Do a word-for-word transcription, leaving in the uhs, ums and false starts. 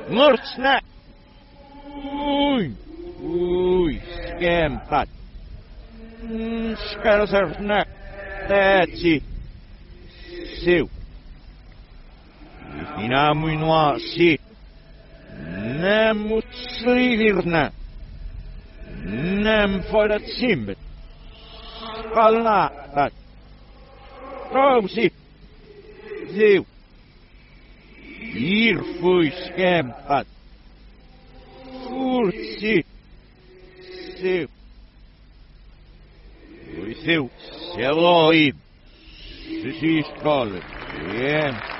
Murtsna! Ui! Ui! Skempat! Skarasarna! Tätsi! Siu! Minä minua si! Nämut srivirna! Näm foidat simbet! Kalnaatat! Rousi! Siu! Irfui skempat! Urtsi! Siu! Ui siu! Seloi! Sysiskalle! Iem!